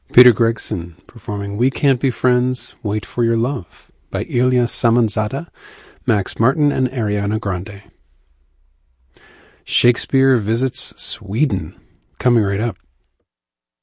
Peter Gregson performing We Can't Be Friends, Wait for Your Love by Ilya Samanzada, Max Martin, and Ariana Grande. Shakespeare visits Sweden, coming right up.